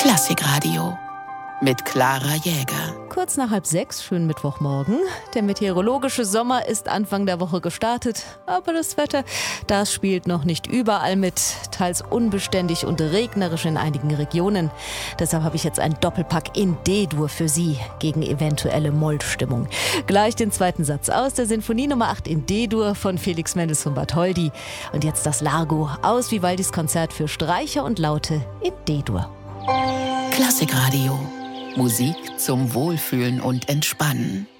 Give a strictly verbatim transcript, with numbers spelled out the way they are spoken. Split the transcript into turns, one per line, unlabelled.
Klassikradio mit Clara Jäger.
Kurz nach halb sechs, schönen Mittwochmorgen. Der meteorologische Sommer ist Anfang der Woche gestartet, aber das Wetter, das spielt noch nicht überall mit, teils unbeständig und regnerisch in einigen Regionen. Deshalb habe ich jetzt einen Doppelpack in D-Dur für Sie gegen eventuelle Mollstimmung. Gleich den zweiten Satz aus der Sinfonie Nummer acht in D-Dur von Felix Mendelssohn Bartholdy. Und jetzt das Largo aus Vivaldis Konzert für Streicher und Laute in D-Dur.
Klassikradio. Musik zum Wohlfühlen und Entspannen.